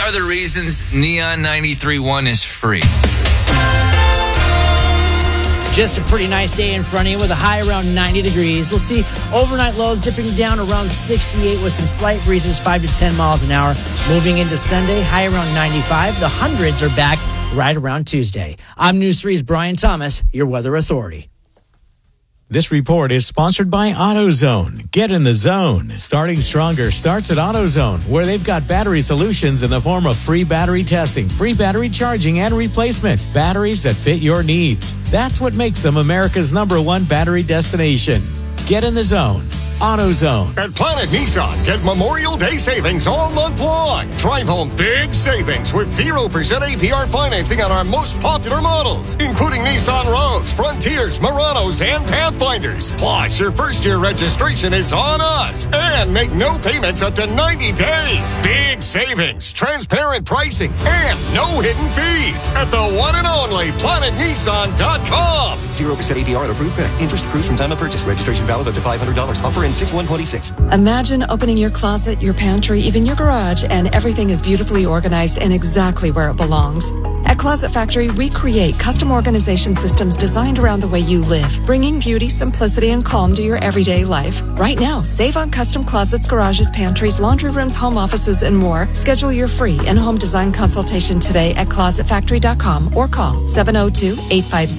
are the reasons Neon 93.1 is free. Just a pretty nice day in front of you with a high around 90 degrees. We'll see overnight lows dipping down around 68 with some slight breezes 5 to 10 miles an hour. Moving into Sunday, high around 95. The hundreds are back right around Tuesday. I'm News 3's Brian Thomas, your weather authority. This report is sponsored by AutoZone. Get in the zone. Starting Stronger starts at AutoZone, where they've got battery solutions in the form of free battery testing, free battery charging, and replacement. Batteries that fit your needs. That's what makes them America's #1 battery destination. Get in the zone. AutoZone. At Planet Nissan, get Memorial Day savings all month long. Drive home big savings with 0% APR financing on our most popular models, including Nissan Rogues, Frontiers, Muranos, and Pathfinders. Plus, your first-year registration is on us. And make no payments up to 90 days. Big savings, transparent pricing, and no hidden fees at the one and only PlanetNissan.com. 0% APR on approved credit. Interest accrues from time of purchase. Registration valid up to $500. Offer in 6/126. Imagine opening your closet, your pantry, even your garage, and everything is beautifully organized and exactly where it belongs. At Closet Factory, we create custom organization systems designed around the way you live, bringing beauty, simplicity, and calm to your everyday life. Right now, save on custom closets, garages, pantries, laundry rooms, home offices, and more. Schedule your free in-home design consultation today at closetfactory.com or call 702-850